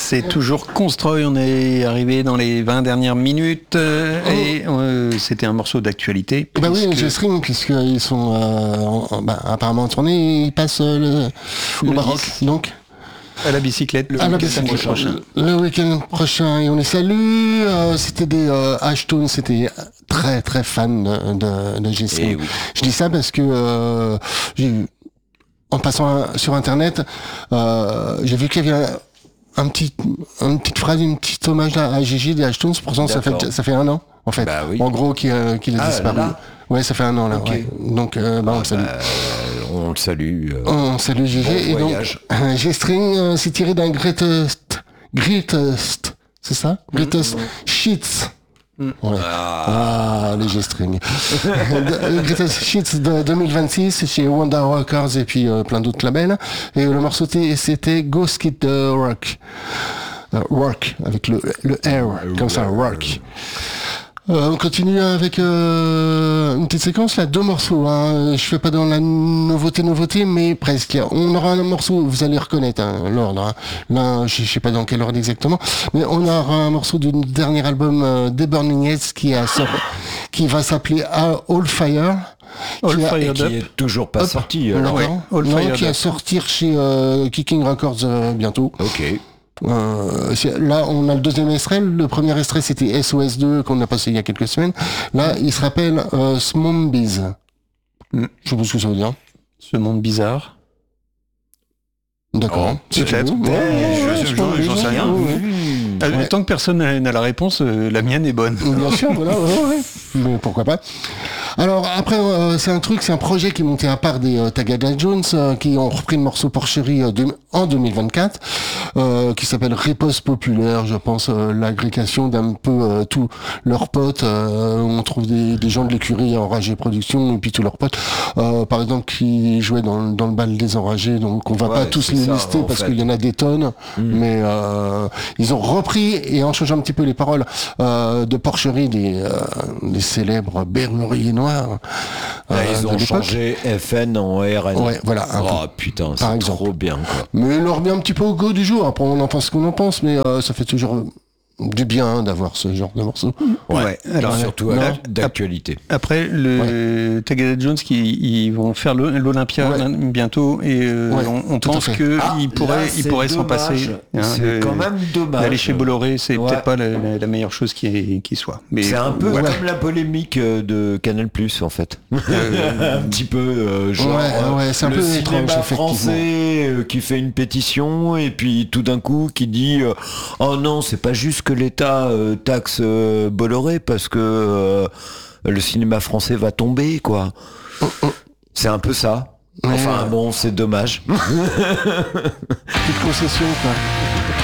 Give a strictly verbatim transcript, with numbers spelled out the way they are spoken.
C'est toujours Constroy, on est arrivé dans les vingt dernières minutes euh, oh. et euh, c'était un morceau d'actualité. Bah puisque... oui, G-String, puisqu'ils sont euh, en, bah, apparemment en tournée, ils passent euh, le, le au Maroc, dix. Donc à la bicyclette le à week-end la bicyclette, prochain. Le week-end prochain, et on les salue. Euh, c'était des euh, Ashton, c'était très très fan de, de, de G-String. Oui. Je dis ça parce que euh, j'ai en passant sur internet, euh, j'ai vu qu'il y avait un, un petit, une petite phrase, une petite hommage à, à Gigi des Ashton. Pourtant, ça fait ça fait un an en fait. Bah oui. En gros, qu'il euh, qu'il a ah, disparu. Là. Ouais, ça fait un an là. Okay. Ouais. Donc, euh, bah, on le salue. Bah, on le salue. Euh, on salue Gigi. Bon et voyage. donc, euh, G-String, euh, c'est tiré d'un Greatest, Greatest, c'est ça, mmh, Greatest mmh. Shits. Mmh. Ouais. Ah. ah, les G-String. Greatest Shits de deux mille vingt-six chez Wonder Records et puis euh, plein d'autres labels. Et le morceau c'était Go Skid uh, Rock. Uh, rock, avec le, le R, comme ça, Rock. Euh, on continue avec euh, une petite séquence là, deux morceaux. Hein. Je fais pas dans la nouveauté nouveauté, mais presque. On aura un morceau, vous allez reconnaître hein, l'ordre. Hein. Là, je sais pas dans quel ordre exactement, mais on aura un morceau du dernier album euh, des Burning Heads qui a qui va s'appeler All Fire. All qui, a, et qui est toujours pas Hop. sorti. Alors. Ouais, All non, Fire qui va sortir chez euh, Kicking Records euh, bientôt. Ok. Euh, là on a le deuxième extrait. Le premier extrait c'était S O S deux qu'on a passé il y a quelques semaines. Là il se rappelle euh, Ce monde biz. Mm. Je sais pas ce que ça veut dire. Ce monde bizarre. D'accord. Oh, peut-être. Ouais, ouais, je, je, je, j'en sais rien. Ouais. Euh, ouais. Tant que personne n'a la réponse, euh, la mienne est bonne. Bien sûr, voilà. Ouais, ouais. Mais pourquoi pas. Alors après, euh, c'est un truc, c'est un projet qui est monté à part des euh, Tagada Jones, euh, qui ont repris le morceau Porcherie euh, de, en deux mille vingt-quatre, euh, qui s'appelle Riposte Populaire. Je pense euh, l'agrégation d'un peu euh, tous leurs potes. Euh, on trouve des, des gens de l'écurie Enragé Production et puis tous leurs potes. Euh, par exemple, qui jouaient dans, dans le bal des Enragés. Donc on va ouais, pas tous les ça, lister parce qu'il y en a des tonnes, mmh. mais euh, ils ont repris et en changeant un petit peu les paroles euh, de Porcherie des, euh, des célèbres Berruriers Noirs. Euh, ouais, ils ont changé F N en R N. Ouais, voilà. Oh putain, c'est exemple. trop bien quoi. Mais il leur revient un petit peu au goût du jour. Après, on en pense ce qu'on en pense, mais euh, ça fait toujours du bien d'avoir ce genre de morceau. Ouais, ouais. Alors surtout non, d'actualité. Après, le ouais. Tagada Jones qui ils vont faire l'Olympia ouais. bientôt et euh, ouais, on, on pense qu'ils ah, pourraient ils pourraient s'en passer. Hein, c'est de, quand même dommage. D'aller chez Bolloré, c'est ouais. peut-être pas la, la, la meilleure chose qui, qui soit. Mais c'est un peu voilà. comme la polémique de Canal Plus en fait. Euh, un petit peu euh, genre ouais, ouais, c'est un le peu cinéma étrange, français euh, qui fait une pétition et puis tout d'un coup qui dit euh, oh non c'est pas juste que l'État euh, taxe euh, Bolloré parce que euh, le cinéma français va tomber quoi. Oh, oh. C'est un peu ça. Enfin ouais. bon, c'est dommage. Petite concession quoi.